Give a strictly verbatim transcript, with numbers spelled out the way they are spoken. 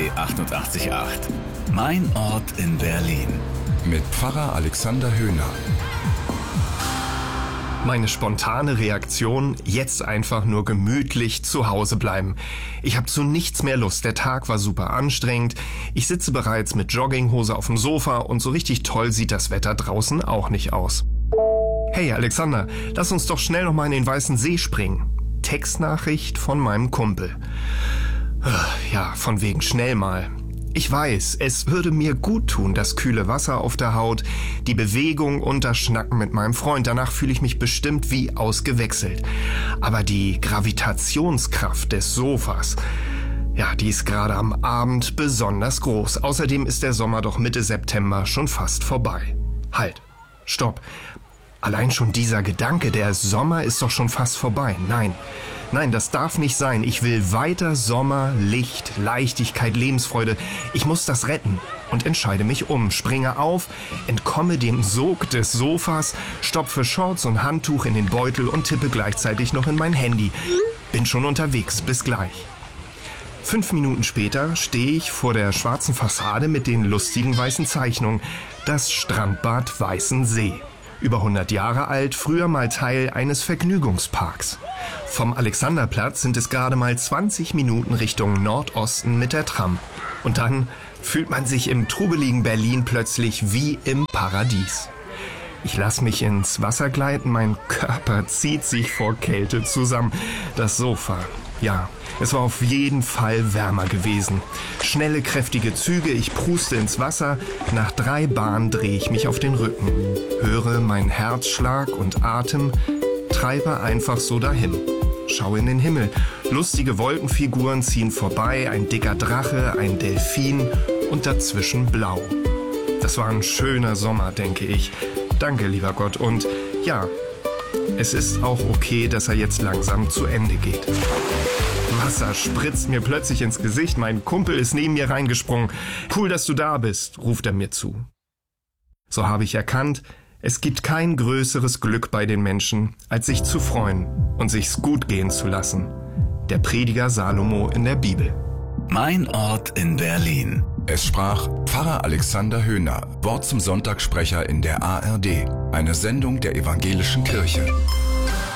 D achtundachtzig Komma acht. Mein Ort in Berlin. Mit Pfarrer Alexander Höhner. Meine spontane Reaktion, jetzt einfach nur gemütlich zu Hause bleiben. Ich habe zu nichts mehr Lust, der Tag war super anstrengend. Ich sitze bereits mit Jogginghose auf dem Sofa und so richtig toll sieht das Wetter draußen auch nicht aus. Hey Alexander, lass uns doch schnell noch mal in den Weißen See springen. Textnachricht von meinem Kumpel. Ja, von wegen schnell mal. Ich weiß, es würde mir gut tun, das kühle Wasser auf der Haut, die Bewegung und das Schnacken mit meinem Freund. Danach fühle ich mich bestimmt wie ausgewechselt. Aber die Gravitationskraft des Sofas, ja, die ist gerade am Abend besonders groß. Außerdem ist der Sommer doch Mitte September schon fast vorbei. Halt, stopp. Allein schon dieser Gedanke, der Sommer ist doch schon fast vorbei. Nein, nein, das darf nicht sein. Ich will weiter Sommer, Licht, Leichtigkeit, Lebensfreude. Ich muss das retten und entscheide mich um. Springe auf, entkomme dem Sog des Sofas, stopfe Shorts und Handtuch in den Beutel und tippe gleichzeitig noch in mein Handy. Bin schon unterwegs. Bis gleich. Fünf Minuten später stehe ich vor der schwarzen Fassade mit den lustigen weißen Zeichnungen. Das Strandbad Weißensee. Über hundert Jahre alt, früher mal Teil eines Vergnügungsparks. Vom Alexanderplatz sind es gerade mal zwanzig Minuten Richtung Nordosten mit der Tram. Und dann fühlt man sich im trubeligen Berlin plötzlich wie im Paradies. Ich lasse mich ins Wasser gleiten, mein Körper zieht sich vor Kälte zusammen. Das Sofa, ja, es war auf jeden Fall wärmer gewesen. Schnelle, kräftige Züge, ich pruste ins Wasser. Nach drei Bahnen drehe ich mich auf den Rücken. Höre meinen Herzschlag und Atem, treibe einfach so dahin. Schau in den Himmel. Lustige Wolkenfiguren ziehen vorbei, ein dicker Drache, ein Delfin und dazwischen blau. Das war ein schöner Sommer, denke ich. Danke, lieber Gott. Und ja, es ist auch okay, dass er jetzt langsam zu Ende geht. Wasser spritzt mir plötzlich ins Gesicht. Mein Kumpel ist neben mir reingesprungen. Cool, dass du da bist, ruft er mir zu. So habe ich erkannt, es gibt kein größeres Glück bei den Menschen, als sich zu freuen und sich's gut gehen zu lassen. Der Prediger Salomo in der Bibel. Mein Ort in Berlin. Es sprach Pfarrer Alexander Höhner, Wort zum Sonntagssprecher in der A R D, eine Sendung der Evangelischen Kirche.